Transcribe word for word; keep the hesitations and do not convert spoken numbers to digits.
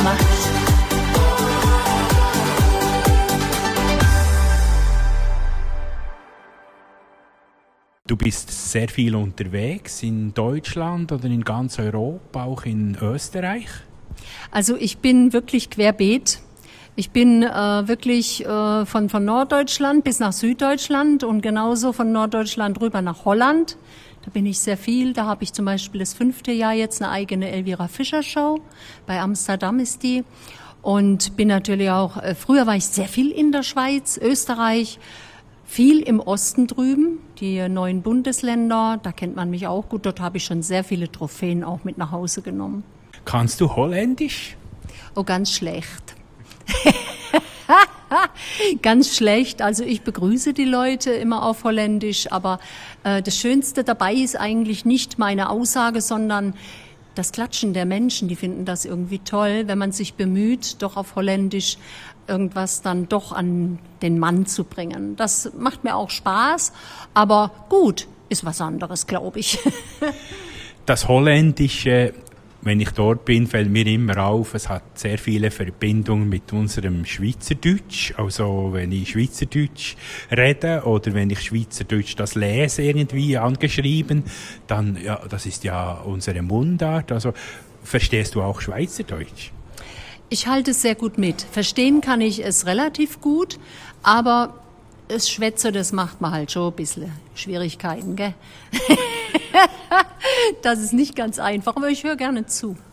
much. Du bist sehr viel unterwegs in Deutschland oder in ganz Europa, auch in Österreich? Also ich bin wirklich querbeet. Ich bin äh, wirklich äh, von, von Norddeutschland bis nach Süddeutschland und genauso von Norddeutschland rüber nach Holland. Da bin ich sehr viel. Da habe ich zum Beispiel das fünfte Jahr jetzt eine eigene Elvira Fischer Show. Bei Amsterdam ist die. Und bin natürlich auch, äh, früher war ich sehr viel in der Schweiz, Österreich, viel im Osten drüben, die neuen Bundesländer, da kennt man mich auch gut. Dort habe ich schon sehr viele Trophäen auch mit nach Hause genommen. Kannst du Holländisch? Oh, ganz schlecht. Ganz schlecht. Also ich begrüße die Leute immer auf Holländisch, aber äh, das Schönste dabei ist eigentlich nicht meine Aussage, sondern das Klatschen der Menschen. Die finden das irgendwie toll, wenn man sich bemüht, doch auf Holländisch irgendwas dann doch an den Mann zu bringen. Das macht mir auch Spaß, aber gut, ist was anderes, glaube ich. Das Holländische, wenn ich dort bin, fällt mir immer auf, es hat sehr viele Verbindungen mit unserem Schweizerdeutsch. Also wenn ich Schweizerdeutsch rede oder wenn ich Schweizerdeutsch das lese irgendwie angeschrieben, dann, ja, das ist ja unsere Mundart. Also verstehst du auch Schweizerdeutsch? Ich halte es sehr gut mit. Verstehen kann ich es relativ gut, aber das Schwätze, das macht man halt schon ein bisschen Schwierigkeiten, gell? Das ist nicht ganz einfach, aber ich höre gerne zu.